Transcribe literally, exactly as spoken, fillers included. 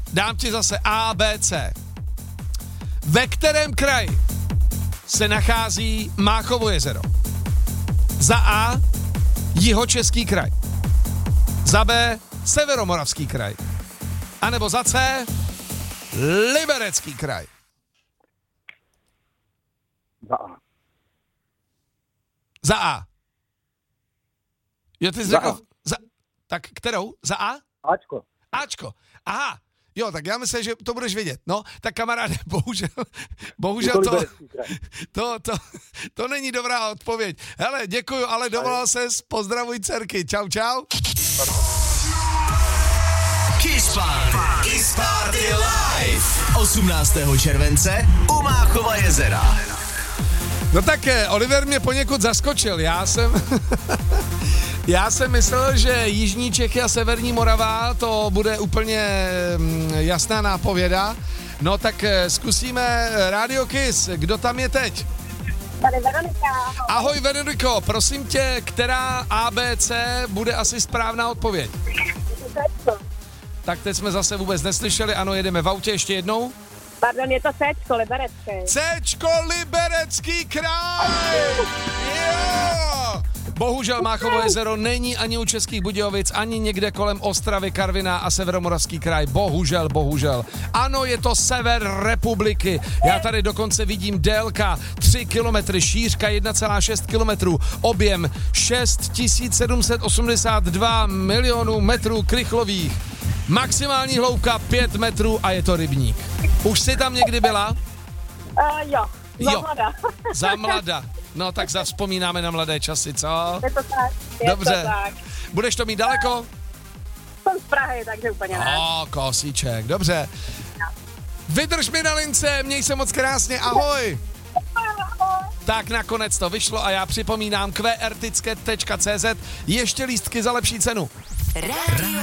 dám ti zase A, B, C. Ve kterém kraji se nachází Máchovo jezero? Za A Jihočeský kraj. Za B Severomoravský kraj. A nebo za C Liberecký kraj. Za A. Za A. Jo, ty jsi Za řekl... A. Za, tak kterou? Za A? Ačko. Ačko. Aha. Jo, tak já myslím, že to budeš vědět. No, tak kamaráde, bohužel, bohužel to, to, to, to není dobrá odpověď. Hele, děkuju, ale dovolal ses, pozdravuj dcerky. Čau, čau. Kiss Party. Kiss Party Live. osmnáctého července u Máchova jezera. No tak Oliver mě poněkud zaskočil. Já jsem... Já jsem myslel, že Jižní Čechy a Severní Morava to bude úplně jasná nápověda. No tak zkusíme Radio Kiss. Kdo tam je teď? Tady Veronika. Ahoj Veroniko, prosím tě, která A B C bude asi správná odpověď? Tak teď jsme zase vůbec neslyšeli. Ano, jedeme v autě ještě jednou. Pardon, je to Cčko, Liberecký. Cčko, Liberecký kraj! Jo! Bohužel Máchovo jezero není ani u Českých Budějovic, ani někde kolem Ostravy, Karviná a Severomoravský kraj. Bohužel, bohužel. Ano, je to sever republiky. Já tady dokonce vidím délka tři kilometry, šířka jedna celá šest kilometrů, objem šest tisíc sedm set osmdesát dva milionů metrů krychlových. Maximální hloubka pět metrů a je to rybník. Už jsi tam někdy byla? Uh, jo, za jo. mladá. Za mladá. No tak zavzpomínáme na mladé časy, co? Je to tak. Je Dobře. To tak. Budeš to mít daleko? Jsem z Prahy, takže úplně ne. O, kosíček, dobře. Vydrž mi na lince, měj se moc krásně, ahoj. Tak nakonec to vyšlo a já připomínám qrticket tečka cz ještě lístky za lepší cenu. Radio